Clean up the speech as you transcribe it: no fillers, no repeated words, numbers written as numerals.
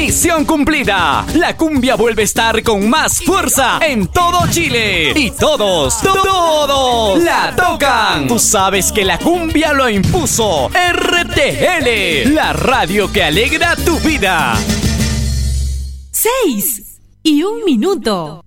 Misión cumplida. La cumbia vuelve a estar con más fuerza en todo Chile. Y todos la tocan. Tú sabes que la cumbia lo impuso RTL, la radio que alegra tu vida. 6:01.